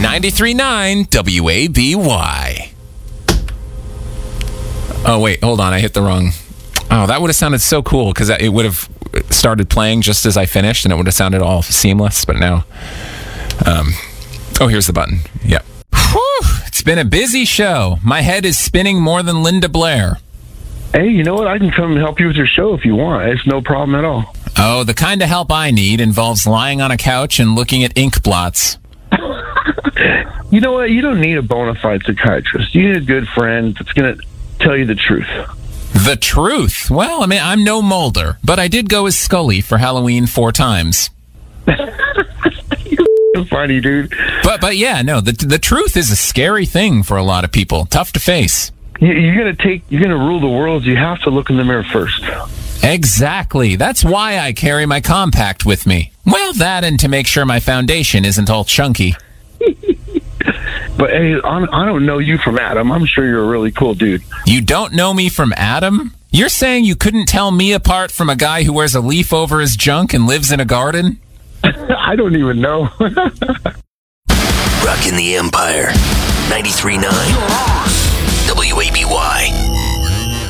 93.9 WABY. Oh, wait, hold on. I hit the wrong. Oh, that would have sounded so cool because it would have started playing just as I finished and it would have sounded all seamless. But now, here's the button. Yep. Whew, it's been a busy show. My head is spinning more than Linda Blair. Hey, you know what? I can come and help you with your show if you want. It's no problem at all. Oh, the kind of help I need involves lying on a couch and looking at ink blots. You know what? You don't need a bona fide psychiatrist. You need a good friend that's going to tell you the truth. The truth? Well, I mean, I'm no Mulder, but I did go as Scully for Halloween 4 times. You're funny, dude. But yeah, no, the truth is a scary thing for a lot of people. Tough to face. You're gonna rule the world. You have to look in the mirror first. Exactly. That's why I carry my compact with me. Well, that and to make sure my foundation isn't all chunky. But hey, I don't know you from Adam. I'm sure you're a really cool dude. You don't know me from Adam? You're saying you couldn't tell me apart from a guy who wears a leaf over his junk and lives in a garden? I don't even know. Rockin' the Empire. 93.9 WABY.